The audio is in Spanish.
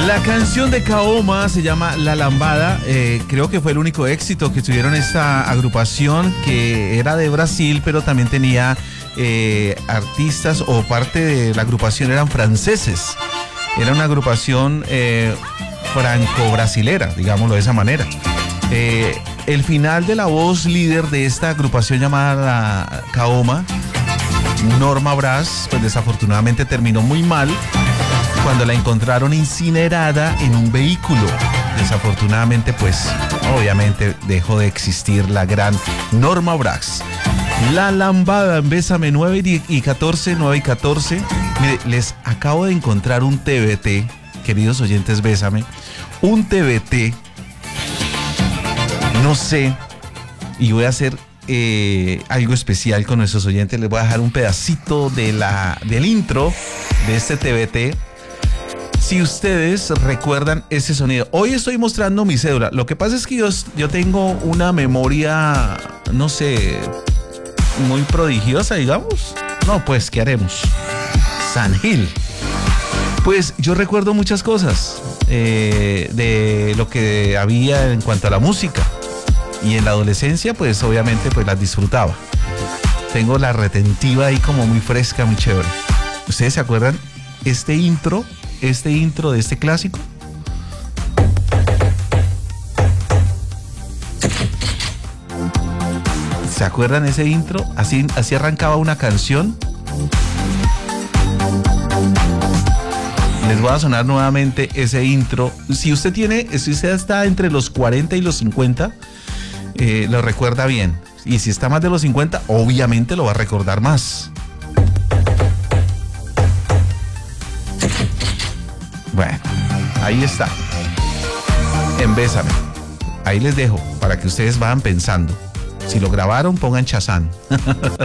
La canción de Kaoma se llama La Lambada. Creo que fue el único éxito que tuvieron esta agrupación, que era de Brasil, pero también tenía artistas, o parte de la agrupación eran franceses. Era una agrupación franco-brasilera, digámoslo de esa manera. El final de la voz líder de esta agrupación llamada Kaoma, Norma Brass, pues desafortunadamente terminó muy mal cuando la encontraron incinerada en un vehículo. Desafortunadamente, pues obviamente dejó de existir la gran Norma Brass. La Lambada en Bésame, 9 y 14. Mire, les acabo de encontrar un TBT, queridos oyentes, Bésame. Un TBT, no sé, y voy a hacer algo especial con nuestros oyentes. Les voy a dejar un pedacito del intro de este TBT. Si ustedes recuerdan ese sonido. Hoy estoy mostrando mi cédula. Lo que pasa es que yo tengo una memoria, no sé, muy prodigiosa, digamos. No, pues, ¿qué haremos? San Gil. Pues yo recuerdo muchas cosas de lo que había en cuanto a la música. Y en la adolescencia, pues obviamente pues las disfrutaba. Tengo la retentiva ahí como muy fresca, muy chévere. ¿Ustedes se acuerdan este intro de este clásico? ¿Se acuerdan ese intro? Así arrancaba una canción. Les voy a sonar nuevamente ese intro. Si usted está entre los 40 y los 50, lo recuerda bien. Y si está más de los 50, obviamente lo va a recordar más. Bueno, ahí está. En Bésame. Ahí les dejo para que ustedes vayan pensando. Si lo grabaron, pongan Chazán.